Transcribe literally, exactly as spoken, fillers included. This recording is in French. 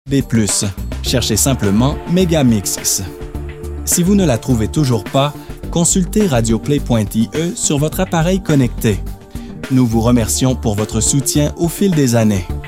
B plus. Cherchez simplement Megamix. Si vous ne la trouvez toujours pas, consultez radioplay point i e sur votre appareil connecté. Nous vous remercions pour votre soutien au fil des années.